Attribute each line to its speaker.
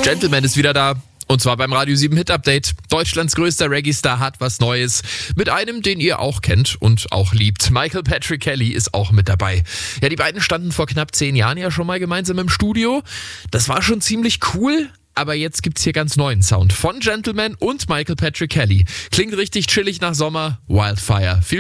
Speaker 1: Gentleman ist wieder da. Und zwar beim Radio 7 Hit Update. Deutschlands größter Reggae-Star hat was Neues. Mit einem, den ihr auch kennt und auch liebt. Michael Patrick Kelly ist auch mit dabei. Ja, die beiden standen vor knapp 10 Jahren ja schon mal gemeinsam im Studio. Das war schon ziemlich cool. Aber jetzt gibt's hier ganz neuen Sound von Gentleman und Michael Patrick Kelly. Klingt richtig chillig nach Sommer. Wildfire. Viel